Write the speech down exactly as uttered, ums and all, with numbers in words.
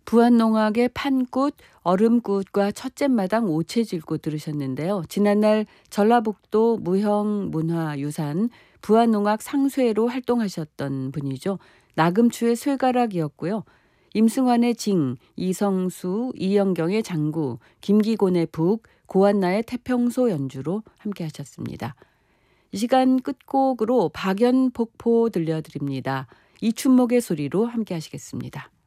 부안농악의 판꽃, 얼음꽃과 첫째마당 오체질꽃 들으셨는데요. 지난날 전라북도 무형문화유산 부안농악 상쇠로 활동하셨던 분이죠. 나금추의 쇠가락이었고요. 임승환의 징, 이성수, 이영경의 장구, 김기곤의 북, 고한나의 태평소 연주로 함께 하셨습니다. 이 시간 끝곡으로 박연폭포 들려드립니다. 이춘목의 소리로 함께 하시겠습니다.